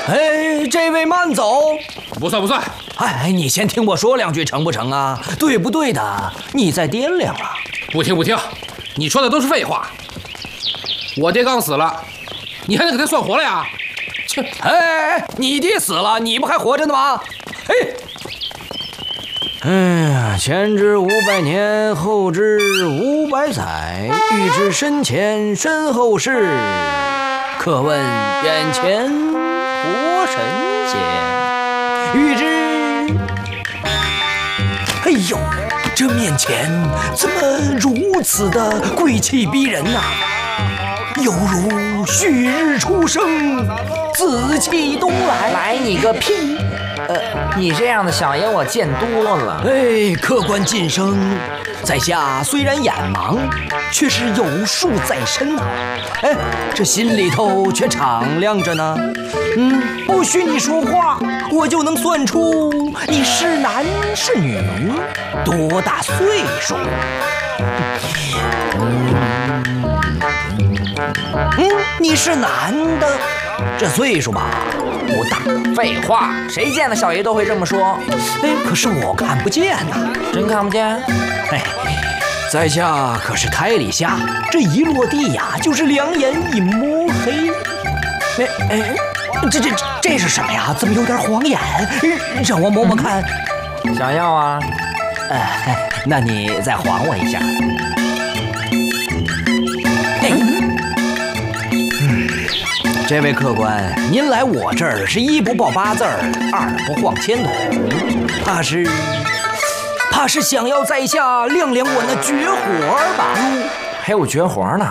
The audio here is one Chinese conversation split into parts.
哎，这位慢走。 不算不算。 哎，你先听我说两句成不成啊？对不对的，你再掂量啊。 不听不听，你说的都是废话。我爹刚死了，你还能给他算活了呀？ 切！哎，你爹死了，你不还活着呢吗？哎呀，前知500年，后知500载，欲知深浅身后事，可问眼前活神仙。欲知，哎呦，这面前怎么如此的贵气逼人呐？犹如旭日初升，紫气东来。 来你个屁！你这样的小爷我见多了。 哎，客官晋升，在下虽然眼盲，却是有术在身呐。哎，这心里头却敞亮着呢。不许你说话，我就能算出你是男是女，多大岁数。你是男的，这岁数吧不大。 废话，谁见了小爷都会这么说。 哎，可是我看不见呐。 真看不见？ 哎，在下可是胎里瞎，这一落地呀，就是两眼一摸黑。哎，这是什么呀？怎么有点晃眼？让我摸摸看。 想要啊？ 那你再晃我一下。这位客官，您来我这儿是一不报8字儿，二不晃千筒，怕是想要在下亮亮我那绝活吧？ 还有绝活呢？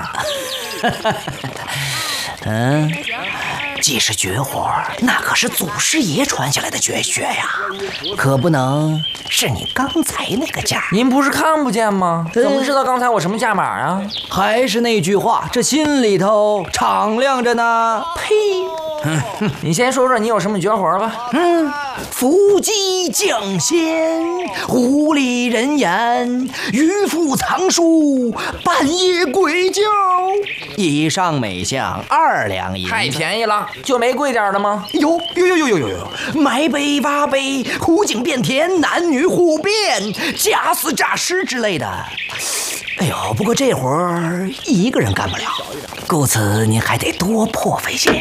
既是绝活，那可是祖师爷传下来的绝学呀，可不能是你刚才那个价。 您不是看不见吗？怎么知道刚才我什么价码啊？ 还是那句话，这心里头敞亮着呢。呸！ 你先说说你有什么绝活吧。 伏击将仙，狐狸人言，渔夫藏书，半夜鬼叫。以上每项2两银。 太便宜了，就没贵点的吗？ 有，埋碑挖碑，湖景变田，男女互变，假死诈尸之类的。哎呦，不过这活儿一个人干不了，故此您还得多破费些。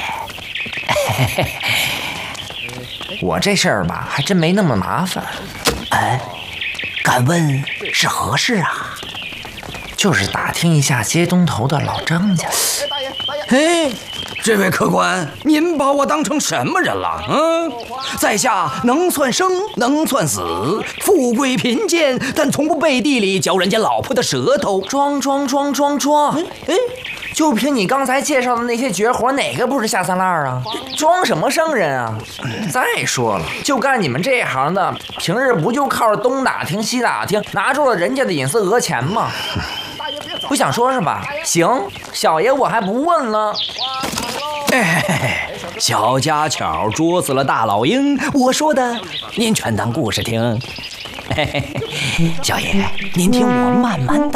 我这事儿吧，还真没那么麻烦。 敢问是何事啊？ 就是打听一下街东头的老张家。 这位客官，您把我当成什么人了？在下能算生，能算死，富贵贫贱，但从不背地里嚼人家老婆的舌头。 装！就凭你刚才介绍的那些绝活，哪个不是下三滥啊？装什么圣人啊？再说了，就干你们这行的，平日不就靠着东打听西打听，拿住了人家的隐私讹钱吗？不想说是吧？行，小爷我还不问了。 小家巧捉死了大老鹰，我说的您全当故事听。小爷，您听我慢慢道。